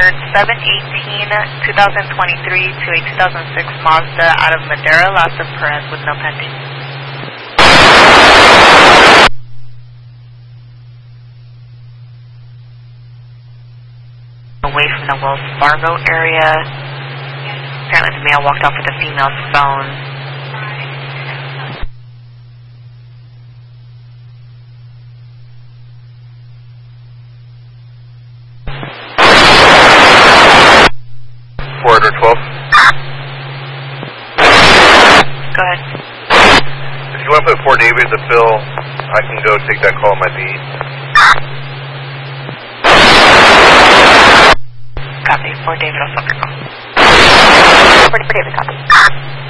718 2023 to a 2006 Mazda out of Madera, Las Perez with no pending. Away from the Wells Fargo area. Apparently the male walked off with the female's phone. Order 12. Go ahead. If you want to put Fort David to fill, I can go take that call on my beat. Copy. Fort David, I'll stop your call. Fort David, copy.